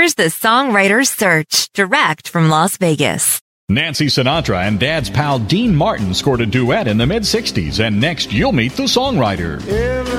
Here's the Songwriter's Search, direct from Las Vegas. Nancy Sinatra and Dad's pal Dean Martin scored a duet in the mid-'60s, and next you'll meet the songwriter.